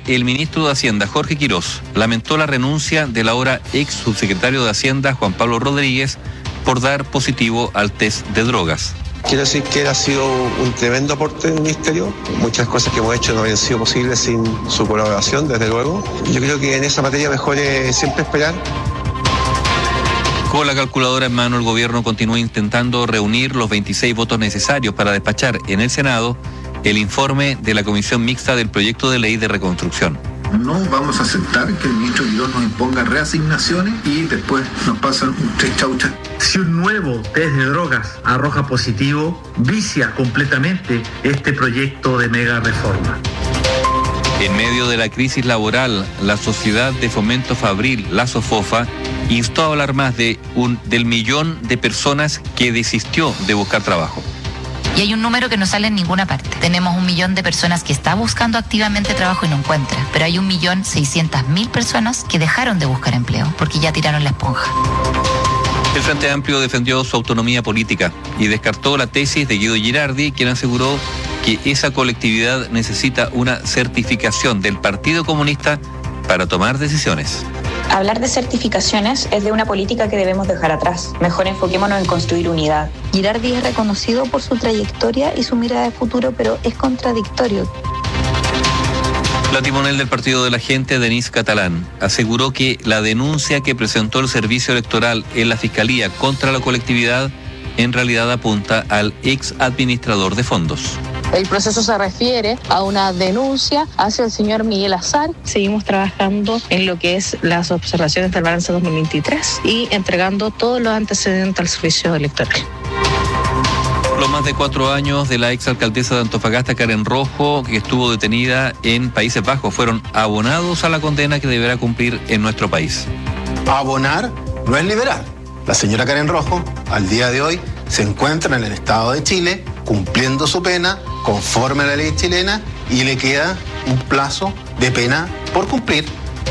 el ministro de Hacienda, Jorge Quirós, lamentó la renuncia del ahora ex subsecretario de Hacienda, Juan Pablo Rodríguez, por dar positivo al test de drogas. Quiero decir que él ha sido un tremendo aporte del ministerio. Muchas cosas que hemos hecho no habrían sido posibles sin su colaboración, desde luego. Yo creo que en esa materia mejor es siempre esperar. Con la calculadora en mano, el gobierno continúa intentando reunir los 26 votos necesarios para despachar en el Senado el informe de la Comisión Mixta del Proyecto de Ley de Reconstrucción. No vamos a aceptar que el ministro Quirós nos imponga reasignaciones y después nos pasan un tres chauchas. Si un nuevo test de drogas arroja positivo, vicia completamente este proyecto de mega reforma. En medio de la crisis laboral, la Sociedad de Fomento Fabril, la SOFOFA, instó a hablar más del millón de personas que desistió de buscar trabajo. Y hay un número que no sale en ninguna parte. Tenemos 1 millón de personas que está buscando activamente trabajo y no encuentra. Pero hay 1.600.000 personas que dejaron de buscar empleo porque ya tiraron la esponja. El Frente Amplio defendió su autonomía política y descartó la tesis de Guido Girardi, quien aseguró que esa colectividad necesita una certificación del Partido Comunista para tomar decisiones. Hablar de certificaciones es de una política que debemos dejar atrás. Mejor enfoquémonos en construir unidad. Girardi es reconocido por su trayectoria y su mirada de futuro, pero es contradictorio. La timonel del Partido de la Gente, Denise Catalán, aseguró que la denuncia que presentó el Servicio Electoral en la Fiscalía contra la colectividad en realidad apunta al ex administrador de fondos. El proceso se refiere a una denuncia hacia el señor Miguel Azar. Seguimos trabajando en lo que es las observaciones del balance 2023 y entregando todos los antecedentes al servicio electoral. Los más de 4 años de la exalcaldesa de Antofagasta, Karen Rojo, que estuvo detenida en Países Bajos, fueron abonados a la condena que deberá cumplir en nuestro país. Abonar no es liberar. La señora Karen Rojo, al día de hoy, se encuentra en el Estado de Chile cumpliendo su pena conforme a la ley chilena y le queda un plazo de pena por cumplir.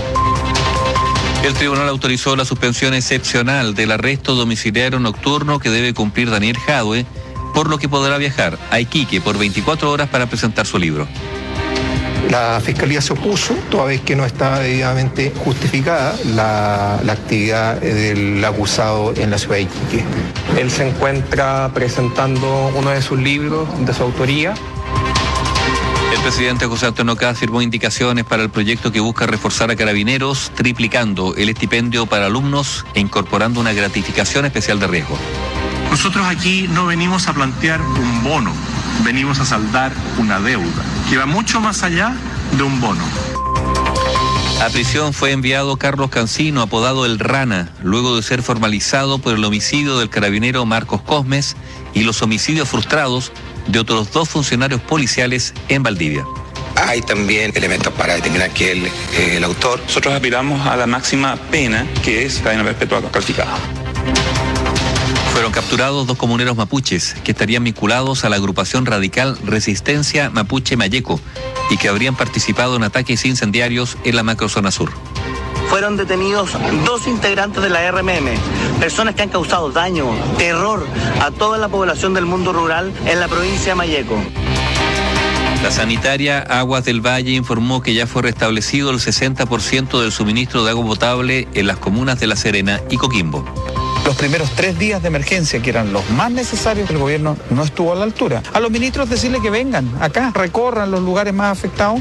El tribunal autorizó la suspensión excepcional del arresto domiciliario nocturno que debe cumplir Daniel Jadwe, por lo que podrá viajar a Iquique por 24 horas para presentar su libro. La Fiscalía se opuso, toda vez que no estaba debidamente justificada la actividad del acusado en la ciudad de Iquique. Él se encuentra presentando uno de sus libros de su autoría. El presidente José Antonio Kast firmó indicaciones para el proyecto que busca reforzar a carabineros, triplicando el estipendio para alumnos e incorporando una gratificación especial de riesgo. Nosotros aquí no venimos a plantear un bono, venimos a saldar una deuda que va mucho más allá de un bono. A prisión fue enviado Carlos Cancino, apodado El Rana, luego de ser formalizado por el homicidio del carabinero Marcos Cosmes y los homicidios frustrados de otros 2 funcionarios policiales en Valdivia. Hay también elementos para determinar que el autor. Nosotros aspiramos a la máxima pena, que es cadena perpetua calificada. Fueron capturados 2 comuneros mapuches que estarían vinculados a la agrupación radical Resistencia Mapuche Mayeco y que habrían participado en ataques incendiarios en la macrozona sur. Fueron detenidos 2 integrantes de la RMM, personas que han causado daño, terror a toda la población del mundo rural en la provincia de Mayeco. La sanitaria Aguas del Valle informó que ya fue restablecido el 60% del suministro de agua potable en las comunas de La Serena y Coquimbo. Los primeros 3 días de emergencia, que eran los más necesarios, el gobierno no estuvo a la altura. A los ministros decirle que vengan acá, recorran los lugares más afectados.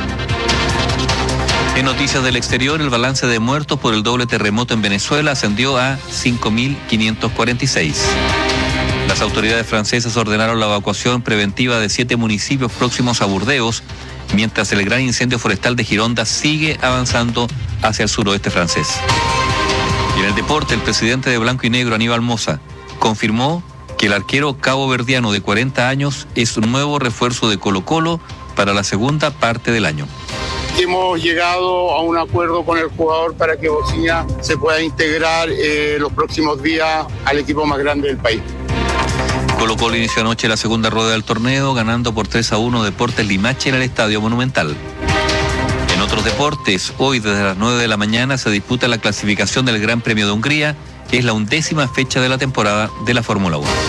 En noticias del exterior, el balance de muertos por el doble terremoto en Venezuela ascendió a 5.546. Las autoridades francesas ordenaron la evacuación preventiva de 7 municipios próximos a Burdeos, mientras el gran incendio forestal de Gironda sigue avanzando hacia el suroeste francés. Y en el deporte, el presidente de Blanco y Negro, Aníbal Mosa, confirmó que el arquero caboverdiano de 40 años es un nuevo refuerzo de Colo-Colo para la segunda parte del año. Hemos llegado a un acuerdo con el jugador para que Bocina se pueda integrar los próximos días al equipo más grande del país. Colo-Colo inició anoche la segunda rueda del torneo, ganando por 3-1 Deportes Limache en el Estadio Monumental. En otros deportes, hoy desde las 9 de la mañana se disputa la clasificación del Gran Premio de Hungría, que es la 11ª fecha de la temporada de la Fórmula 1.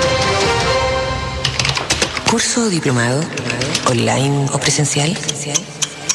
¿Curso diplomado, online o presencial?